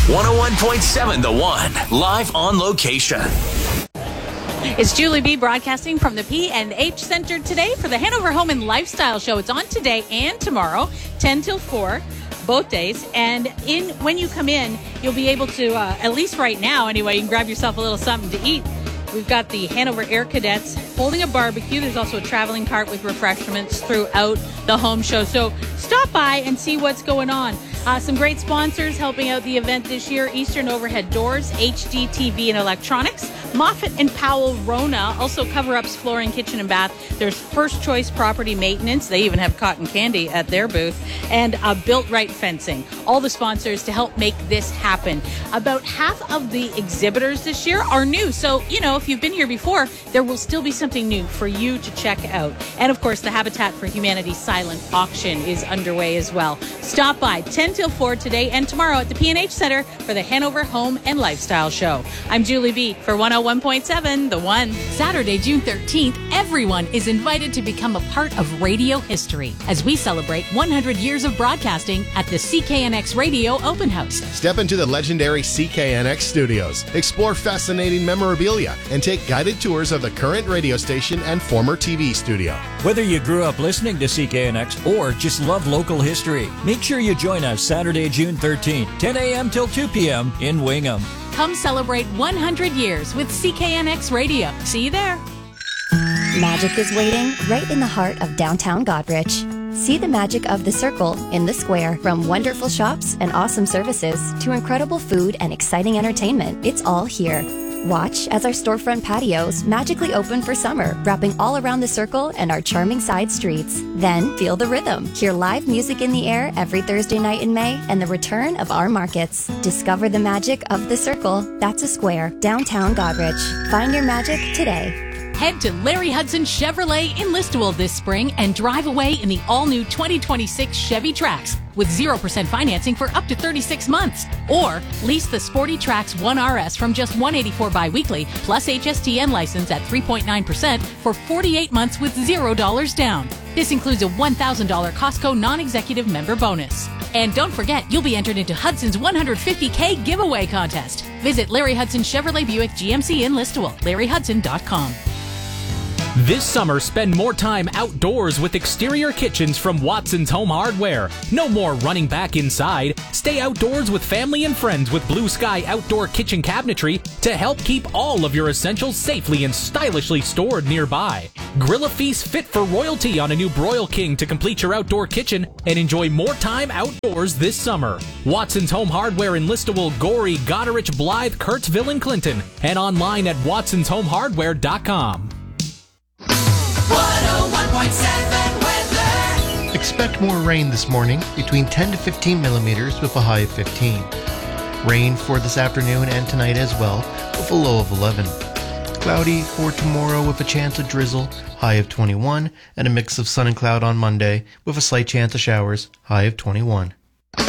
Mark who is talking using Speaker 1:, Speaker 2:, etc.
Speaker 1: 101.7 The One, live on location.
Speaker 2: It's Julie B. broadcasting from the P&H Center today for the Hanover Home and Lifestyle Show. It's on today and tomorrow, 10 till 4, both days. And when you come in, you'll be able to, at least right now anyway, you can grab yourself a little something to eat. We've got the Hanover Air Cadets holding a barbecue. There's also a traveling cart with refreshments throughout the home show. So stop by and see what's going on. Some great sponsors helping out the event this year: Eastern Overhead Doors, HD TV and Electronics, Moffett and Powell Rona, also Cover-Ups Flooring, Kitchen and Bath. There's First Choice Property Maintenance. They even have cotton candy at their booth. And Built Right Fencing. All the sponsors to help make this happen. About half of the exhibitors this year are new. So, if you've been here before, there will still be something new for you to check out. And, of course, the Habitat for Humanity silent auction is underway as well. Stop by 10 till 4 today and tomorrow at the P&H Center for the Hanover Home and Lifestyle Show. I'm Julie B. for 101.7 The One.
Speaker 3: Saturday, June 13th, everyone is invited to become a part of radio history as we celebrate 100 years of broadcasting at the CKNX Radio Open House.
Speaker 4: Step into the legendary CKNX studios, explore fascinating memorabilia, and take guided tours of the current radio station and former TV studio.
Speaker 5: Whether you grew up listening to CKNX or just love local history, make sure you join us Saturday, June 13th, 10 a.m. till 2 p.m. in Wingham.
Speaker 3: Come celebrate 100 years with CKNX Radio. See you there.
Speaker 6: Magic is waiting right in the heart of downtown Goderich. See the magic of the Circle in the Square. From wonderful shops and awesome services to incredible food and exciting entertainment, it's all here. Watch as our storefront patios magically open for summer, wrapping all around the Circle and our charming side streets. Then feel the rhythm. Hear live music in the air every Thursday night in May and the return of our markets. Discover the magic of the Circle. That's a Square. Downtown Goderich. Find your magic today.
Speaker 3: Head to Larry Hudson Chevrolet in Listowel this spring and drive away in the all-new 2026 Chevy Trax with 0% financing for up to 36 months. Or lease the Sporty Trax 1RS from just $184 bi-weekly plus HSTN license at 3.9% for 48 months with $0 down. This includes a $1,000 Costco non-executive member bonus. And don't forget, you'll be entered into Hudson's $150K giveaway contest. Visit Larry Hudson Chevrolet Buick GMC in Listowel, LarryHudson.com.
Speaker 7: This summer, spend more time outdoors with exterior kitchens from Watson's Home Hardware. No more running back inside. Stay outdoors with family and friends with Blue Sky Outdoor Kitchen Cabinetry to help keep all of your essentials safely and stylishly stored nearby. Grill a feast fit for royalty on a new Broil King to complete your outdoor kitchen and enjoy more time outdoors this summer. Watson's Home Hardware in Listowel, Gorey, Goderich, Blythe, Kurtzville, and Clinton, and online at watsonshomehardware.com.
Speaker 8: 101.7 weather.
Speaker 9: Expect more rain this morning, between 10 to 15 millimeters with a high of 15. Rain for this afternoon and tonight as well, with a low of 11. Cloudy for tomorrow with a chance of drizzle, high of 21, and a mix of sun and cloud on Monday with a slight chance of showers, high of 21.